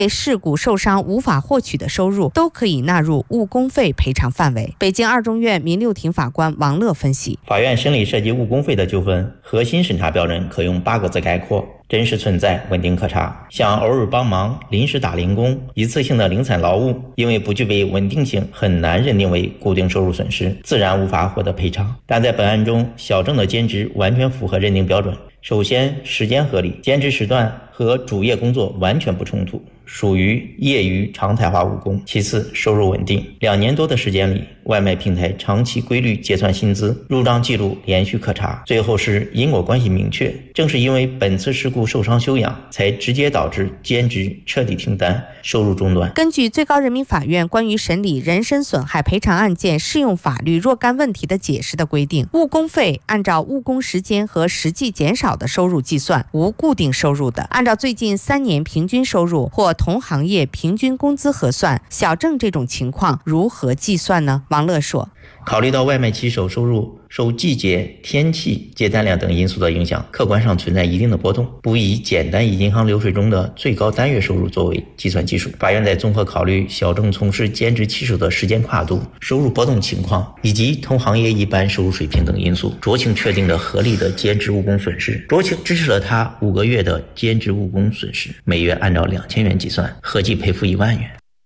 事故受伤无法获取的收入都可以纳入误工费赔偿范围。北京二中院民6庭法官王乐分析， 法院审理涉及误工费的纠纷，核心审查标准可用8个字概括：真实存在，稳定可查。像偶尔帮忙、临时打零工、一次性的零散劳务，因为不具备稳定性，很难认定为固定收入损失，自然无法获得赔偿。但在本案中，小郑的兼职完全符合认定标准。首先，时间合理，兼职时段和主业工作完全不冲突，属于业余常态化务工。其次，收入稳定，2年多的时间里，外卖平台长期规律结算薪资，入账记录连续可查。最后是因果关系明确，正是因为本次事故受伤休养，才直接导致兼职彻底停单，收入中断。 根据最高人民法院关于审理人身损害赔偿案件适用法律若干问题的解释的规定，误工费按照误工时间和实际减少的收入计算，无固定收入的，按照最近3年平均收入或同行业平均工资核算。小郑这种情况如何计算呢？王乐说， 考虑到外卖骑手收入受季节、天气、接单量等因素的影响，客观上存在一定的波动，不以简单以银行流水中的最高单月收入作为计算基础。法院在综合考虑小郑从事兼职骑手的时间跨度、收入波动情况以及同行业一般收入水平等因素，酌情确定了合理的兼职务工损失，酌情支持了他5个月的兼职务工损失，每月按照2000元计算，合计赔付1万元。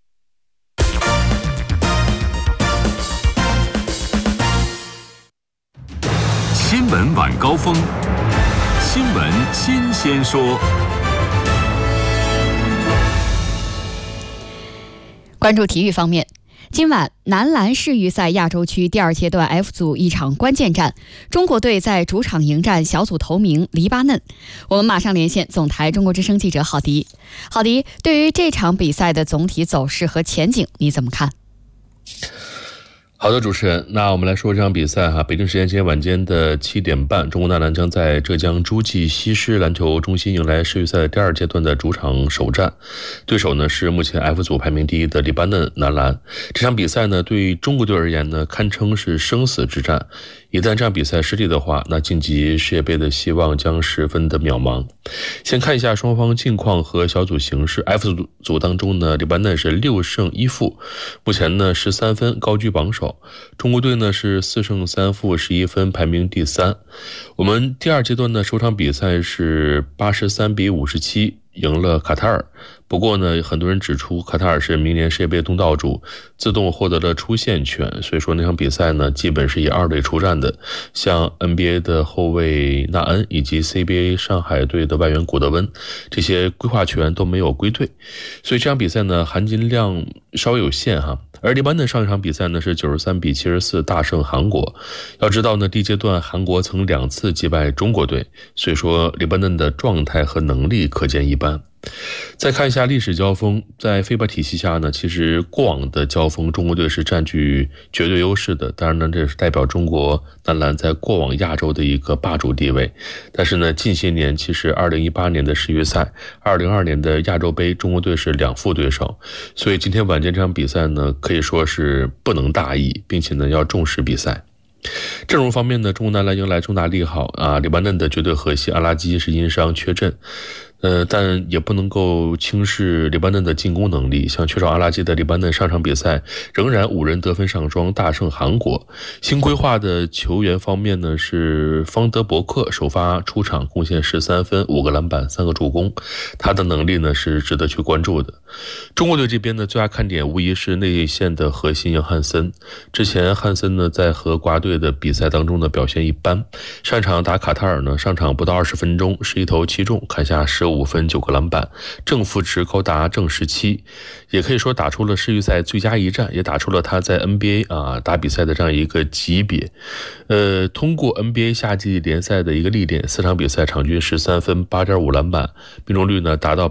新闻晚高峰，新闻新鲜说。 关注体育方面，今晚男篮世预赛亚洲区第2阶段 F 组一场关键战，中国队在主场迎战小组头名黎巴嫩。我们马上连线总台中国之声记者郝迪。郝迪，对于这场比赛的总体走势和前景，你怎么看？ 好的，主持人，那我们来说这场比赛哈。北京时间今天晚间的7点半，中国男篮将在浙江诸暨西施篮球中心迎来世预赛第2阶段的主场首战，对手呢是目前 F 组排名第1的黎巴嫩男篮。这场比赛呢，对中国队而言呢，堪称是生死之战。一旦这场比赛失利的话，那晋级世界杯的希望将十分的渺茫。先看一下双方近况和小组形势。F 组当中呢，黎巴嫩是6胜1负，目前呢13分高居榜首。中国队呢是4胜3负11分，排名第3。我们第2阶段呢首场比赛是83比57赢了卡塔尔。不过呢，很多人指出卡塔尔是明年世界杯东道主，自动获得了出线权，所以说那场比赛呢基本是以2队出战的。像 NBA 的后卫纳恩以及 CBA 上海队的外援古德温，这些归化球员都没有归队，所以这场比赛呢含金量稍微有限哈。而黎巴嫩上一场比赛呢是93比74大胜韩国。要知道呢，第一阶段韩国曾2次击败中国队，所以说黎巴嫩的状态和能力可见一斑。再看一下历史交锋，在FIBA体系下呢，其实过往的交锋中国队是占据绝对优势的，当然呢这是代表中国男篮在过往亚洲的一个霸主地位。但是呢近些年，其实2018年的世预赛、2022年的亚洲杯，中国队是2负对手，所以今天晚间这场比赛呢可以说是不能大意，并且呢要重视比赛。阵容方面呢，中国男篮迎来重大利好啊！黎巴嫩的绝对核心阿拉基是因伤缺阵，但也不能够轻视黎巴嫩的进攻能力。像缺少阿拉基的黎巴嫩上场比赛仍然5人得分上双，大胜韩国。新规划的球员方面呢，是方德伯克首发出场，贡献13分、5个篮板、3个助攻，他的能力呢是值得去关注的。中国队这边呢，最大看点无疑是内线的核心杨汉森。之前汉森呢在和国家队的比赛当中的表现一般，上场打卡塔尔呢，上场不到20分钟，11投7中，砍下15分9个篮板，正负值高达正17，也可以说打出了世预赛最佳一战，也打出了他在 NBA 打比赛的这样一个级别。通过 NBA 夏季联赛的一个历练，4场比赛场均13分 8.5 篮板，命中率呢达到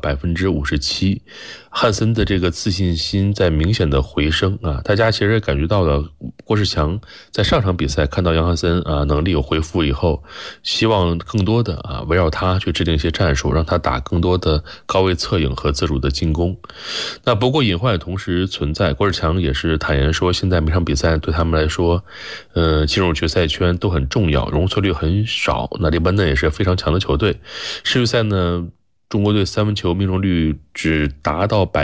57%。汉森的这个自信心在明显的回升啊！大家其实也感觉到了，郭士强在上场比赛看到杨汉森能力有恢复以后，希望更多的围绕他去制定一些战术，让他打更多的高位策应和自主的进攻。那不过隐患也同时存在，郭士强也是坦言说，现在每场比赛对他们来说，进入决赛圈都很重要，容错率很少。那黎巴嫩也是非常强的球队，世预赛呢中国队三分球命中率只达到